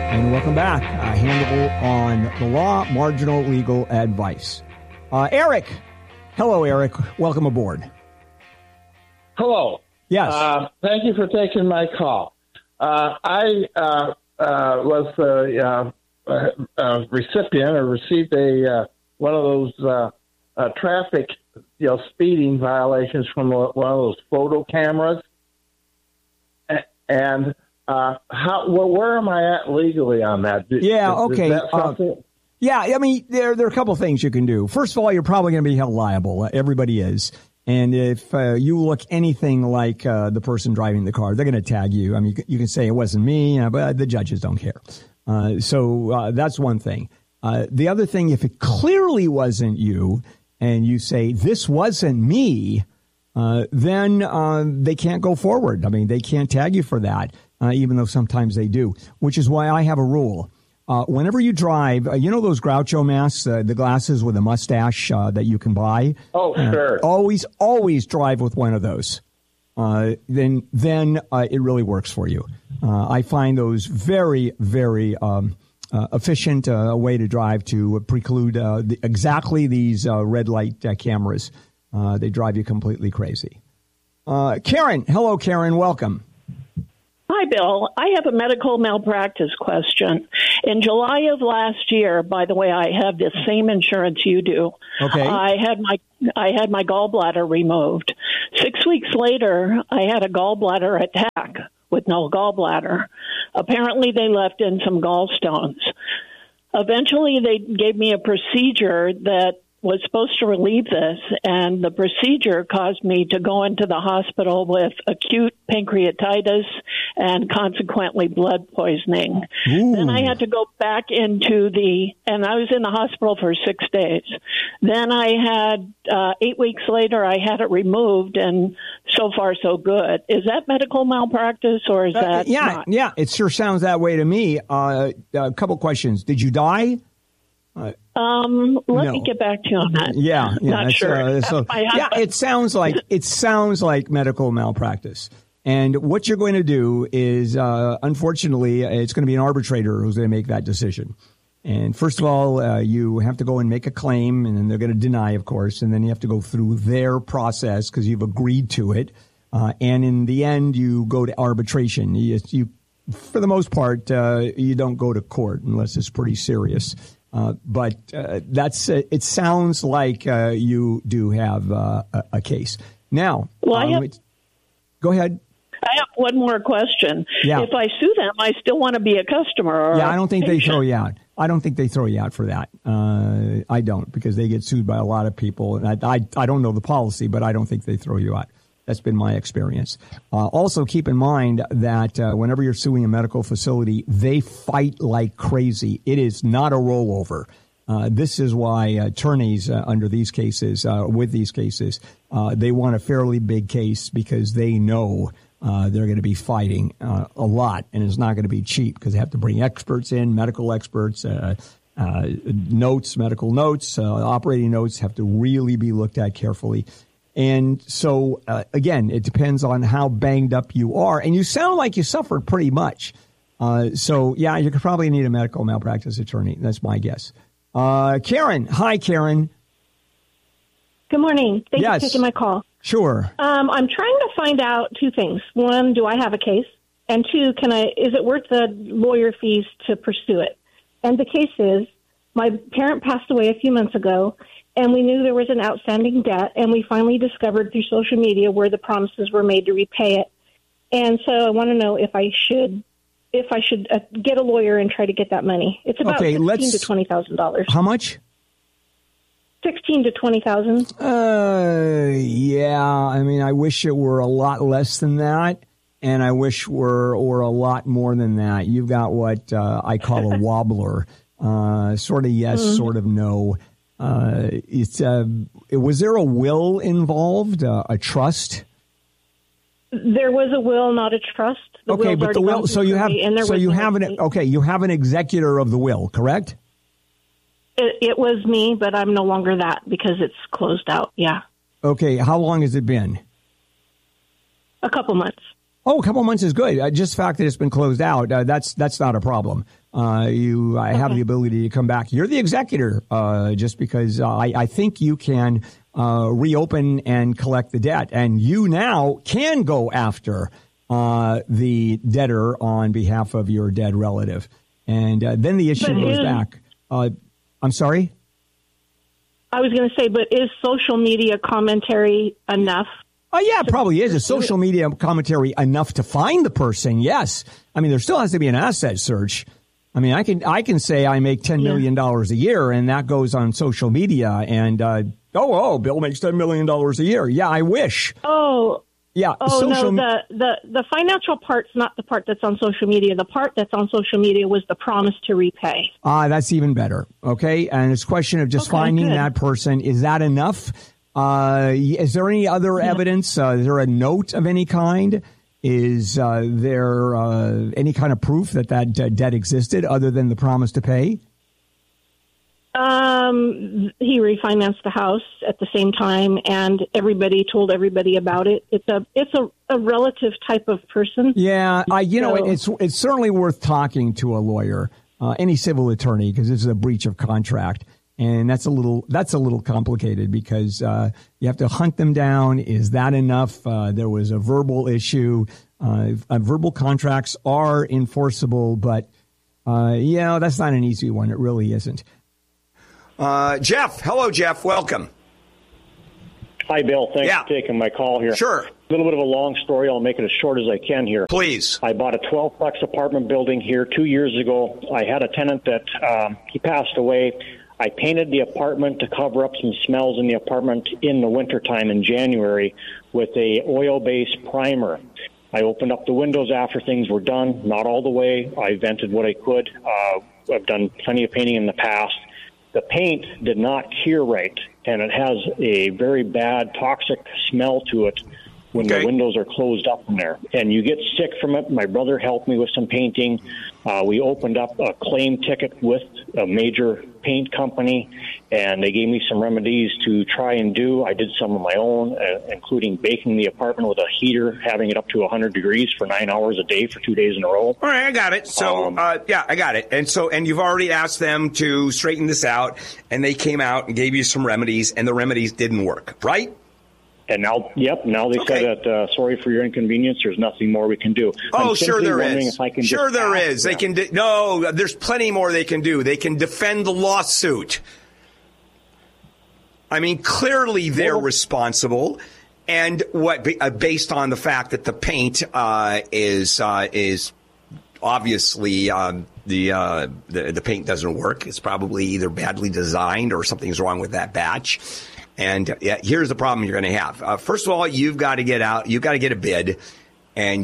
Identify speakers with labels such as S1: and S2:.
S1: And welcome back. Handle on the law, marginal legal advice. Eric. Hello, Eric. Welcome aboard.
S2: Hello.
S1: Yes.
S2: Thank you for taking my call. I was a recipient or received one of those traffic speeding violations from one of those photo cameras. And where am I at legally on that?
S1: Yeah, okay.
S2: Is that something?
S1: Yeah, I mean, there are a couple of things you can do. First of all, you're probably going to be held liable. Everybody is. And if you look anything like the person driving the car, they're going to tag you. I mean, you can say it wasn't me, but the judges don't care. So that's one thing. The other thing, if it clearly wasn't you and you say this wasn't me, then they can't go forward. I mean, they can't tag you for that, even though sometimes they do, which is why I have a rule. Whenever you drive, you know those Groucho masks, the glasses with a mustache that you can buy?
S2: Oh, sure.
S1: Always drive with one of those. Then it really works for you. I find those very, very efficient way to drive to preclude exactly these red light cameras. They drive you completely crazy. Karen. Hello, Karen. Welcome.
S3: Hi, Bill. I have a medical malpractice question. In July of last year, by the way, I have the same insurance you do.
S1: Okay.
S3: I had my gallbladder removed. 6 weeks later, I had a gallbladder attack with no gallbladder. Apparently, they left in some gallstones. Eventually, they gave me a procedure that was supposed to relieve this, and the procedure caused me to go into the hospital with acute pancreatitis and consequently blood poisoning.
S1: Ooh.
S3: Then I had to go back and I was in the hospital for 6 days. Then I had, 8 weeks later, I had it removed, and so far so good. Is that medical malpractice, or is that not?
S1: Yeah, it sure sounds that way to me. A couple questions. Did you die?
S3: Let me get back to you on that.
S1: Yeah,
S3: not sure.
S1: It sounds like medical malpractice. And what you're going to do is, unfortunately, it's going to be an arbitrator who's going to make that decision. And first of all, you have to go and make a claim, and then they're going to deny, of course, and then you have to go through their process because you've agreed to it. And in the end, you go to arbitration. You for the most part, you don't go to court unless it's pretty serious. But it sounds like you do have a case. Now, go ahead.
S3: I have one more question.
S1: Yeah.
S3: If I sue them, I still want to be a customer.
S1: I don't think they throw you out. I don't think they throw you out for that. I don't, because they get sued by a lot of people. And I don't know the policy, but I don't think they throw you out. That's been my experience. Also, keep in mind that whenever you're suing a medical facility, they fight like crazy. It is not a rollover. This is why attorneys under these cases, with these cases, they want a fairly big case because they know they're going to be fighting a lot, and it's not going to be cheap because they have to bring experts in, medical experts, medical notes, operating notes have to really be looked at carefully. And so, again, it depends on how banged up you are. And you sound like you suffered pretty much. So, yeah, you could probably need a medical malpractice attorney. That's my guess. Karen. Hi, Karen.
S4: Good morning. Thank you for taking my call.
S1: Sure.
S4: I'm trying to find out two things. One, do I have a case? And two, is it worth the lawyer fees to pursue it? And the case is, my parent passed away a few months ago, and we knew there was an outstanding debt, and we finally discovered through social media where the promises were made to repay it. And so I want to know if I should get a lawyer and try to get that money. It's about $16,000 to $20,000.
S1: How much?
S4: $16,000 to $20,000.
S1: Yeah. I mean, I wish it were a lot less than that, and I wish were a lot more than that. You've got what I call a wobbler. Sort of yes, sort of no. Was there a will involved? A trust?
S4: There was a will, not a trust.
S1: Okay, but the will. So you have an executor of the will, correct?
S4: It was me, but I'm no longer that because it's closed out. Yeah.
S1: Okay. How long has it been?
S4: A couple months.
S1: Oh, a couple months is good. Just the fact that it's been closed out, that's not a problem. I have the ability to come back. You're the executor, just because I think you can reopen and collect the debt. And you now can go after the debtor on behalf of your dead relative. And then the issue goes back. I'm sorry?
S4: I was going to say, but is social media commentary enough?
S1: Oh, yeah, it probably is. Is social media commentary enough to find the person? Yes. I mean, there still has to be an asset search. I mean, I can say I make $10 million a year, and that goes on social media. And, Bill makes $10 million a year. Yeah, I wish.
S4: Oh,
S1: yeah.
S4: No, the financial part's not the part that's on social media. The part that's on social media was the promise to repay.
S1: That's even better. Okay. And it's a question of just finding that person. Is that enough? Is there any other evidence? Is there a note of any kind? Is there any kind of proof that debt existed other than the promise to pay?
S4: He refinanced the house at the same time, and everybody told everybody about it. It's a relative type of person.
S1: Yeah, it's certainly worth talking to a lawyer, any civil attorney, because this is a breach of contract. And that's a little complicated because you have to hunt them down. Is that enough? There was a verbal issue. Verbal contracts are enforceable, but that's not an easy one. It really isn't.
S5: Jeff. Hello, Jeff. Welcome.
S6: Hi, Bill. Thanks for taking my call here.
S5: Sure.
S6: A little bit of a long story. I'll make it as short as I can here.
S5: Please.
S6: I bought a 12-plex apartment building here 2 years ago. I had a tenant that he passed away. I painted the apartment to cover up some smells in the apartment in the wintertime in January with a oil-based primer. I opened up the windows after things were done, not all the way. I vented what I could. I've done plenty of painting in the past. The paint did not cure right, and it has a very bad toxic smell to it when the windows are closed up in there. And you get sick from it. My brother helped me with some painting. We opened up a claim ticket with a major paint company, and they gave me some remedies to try and do. I did some of my own, including baking the apartment with a heater, having it up to 100 degrees for 9 hours a day for 2 days in a row.
S5: All right, I got it. So, I got it. And you've already asked them to straighten this out, and they came out and gave you some remedies, and the remedies didn't work, right?
S6: And now they said that, sorry for your inconvenience, there's nothing more we can do.
S5: Oh, sure there is.
S6: Sure
S5: there is. They can no, there's plenty more they can do. They can defend the lawsuit. I mean, clearly they're responsible. And based on the fact that the paint is obviously the paint doesn't work. It's probably either badly designed or something's wrong with that batch. And here's the problem you're going to have. First of all, you've got to get out. You've got to get a bid, and